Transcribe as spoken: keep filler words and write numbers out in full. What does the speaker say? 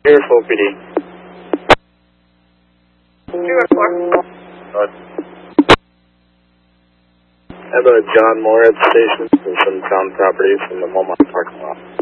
Here, full P D. three one four. Uh, I have a John Moore at the station with some town property from the Walmart parking lot.